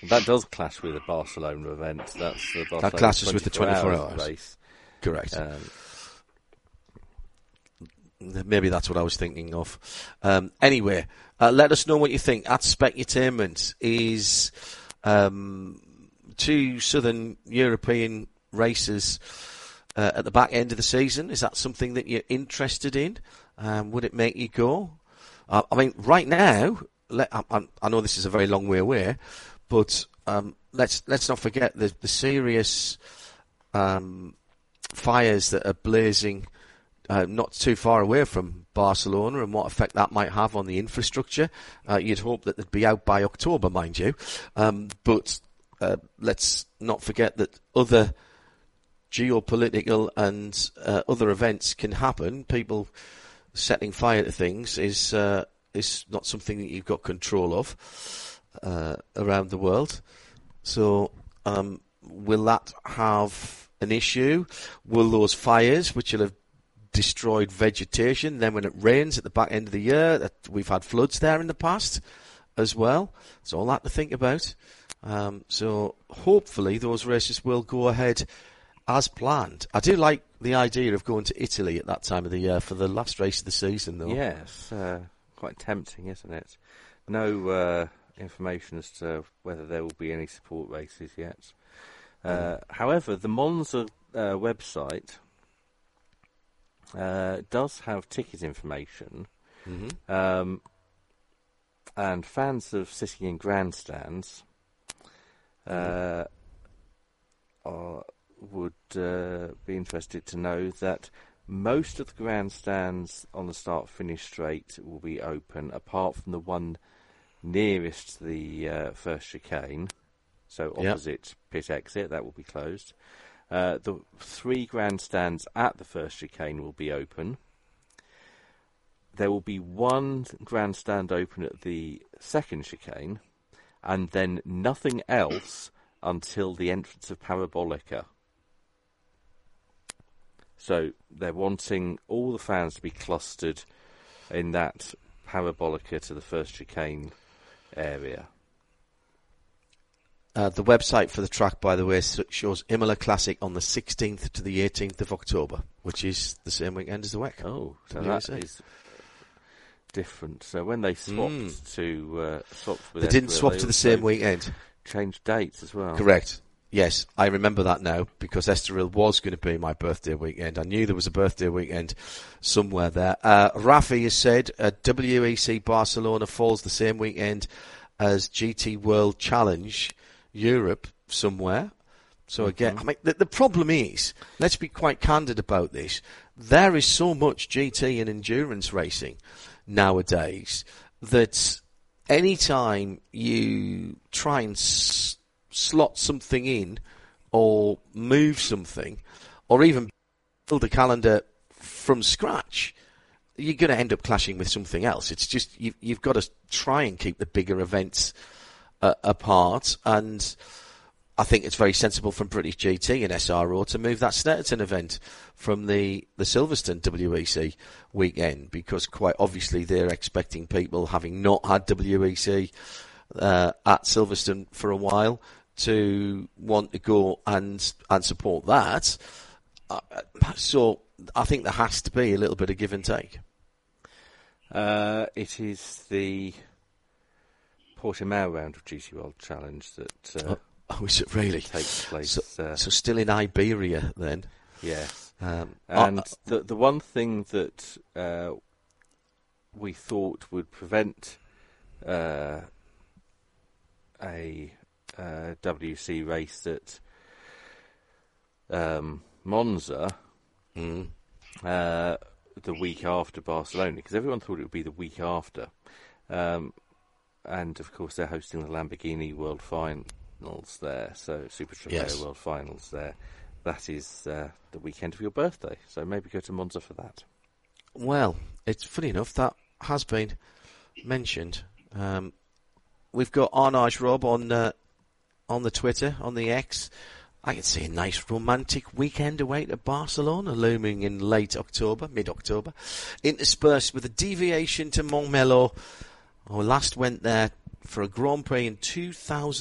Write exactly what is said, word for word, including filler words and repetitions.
That does clash with the Barcelona event. That's the Barcelona that clashes with the twenty-four hours, hours race. Correct. Um, Maybe that's what I was thinking of. Um, anyway, uh, let us know what you think. At Specutainment is um, two Southern European races uh, at the back end of the season. Is that something that you're interested in? Um, would it make you go? Uh, I mean, right now, let, I, I know this is a very long way away, but um, let's let's not forget the, the serious um, fires that are blazing Uh, not too far away from Barcelona, and what effect that might have on the infrastructure. Uh, you'd hope that they'd be out by October, mind you. Um, but uh, let's not forget that other geopolitical and uh, other events can happen. People setting fire to things is uh, is not something that you've got control of uh, around the world. So um, will that have an issue? Will those fires, which will have destroyed vegetation, then when it rains at the back end of the year, that we've had floods there in the past as well. It's all that to think about. Um, so hopefully those races will go ahead as planned. I do like the idea of going to Italy at that time of the year for the last race of the season, though. Yes, uh, quite tempting, isn't it? No uh, information as to whether there will be any support races yet. Uh, mm. However, the Monza uh, website Uh, does have ticket information, mm-hmm. um, and fans of sitting in grandstands uh, mm-hmm. are, would uh, be interested to know that most of the grandstands on the start-finish straight will be open, apart from the one nearest the uh, first chicane, so opposite yep. pit exit, that will be closed. Uh, the three grandstands at the first chicane will be open. There will be one grandstand open at the second chicane, and then nothing else until the entrance of Parabolica. So they're wanting all the fans to be clustered in that Parabolica to the first chicane area. Uh, the website for the track, by the way, shows Imola Classic on the sixteenth to the eighteenth of October, which is the same weekend as the W E C. Oh, so that is different. So when they swapped mm. to uh, swapped with they didn't swap they to the same weekend. Changed dates as well. Correct. Yes, I remember that now because Estoril was going to be my birthday weekend. I knew there was a birthday weekend somewhere there. Uh, Rafi has said uh, W E C Barcelona falls the same weekend as G T World Challenge Europe somewhere. So again, mm-hmm. I mean, the, the problem is, let's be quite candid about this, there is so much G T and endurance racing nowadays that any time you try and s- slot something in or move something or even build a calendar from scratch, you're going to end up clashing with something else. It's just, you've, you've got to try and keep the bigger events uh, apart, and I think it's very sensible from British G T and S R O to move that Snetterton event from the, the Silverstone W E C weekend, because quite obviously they're expecting people, having not had W E C uh, at Silverstone for a while, to want to go and and support that. Uh, so I think there has to be a little bit of give and take. Uh, it is the Portimao round of G T World Challenge that... Uh, oh. Oh, is it really? Takes place. So, uh, so still in Iberia then? Yes. Um, and uh, the the one thing that uh, we thought would prevent uh, a uh, W C race at um, Monza mm. uh, the week after Barcelona, because everyone thought it would be the week after. Um, and, of course, they're hosting the Lamborghini World Final. There, so Super Trofeo yes. World Finals there. That is uh, the weekend of your birthday, so maybe go to Monza for that. Well, it's funny enough, that has been mentioned. Um, we've got Arnage Rob on uh, on the Twitter, on the X. I can see a nice romantic weekend away to Barcelona looming in late October, mid-October, interspersed with a deviation to Montmello. I last went there for a Grand Prix in two thousand.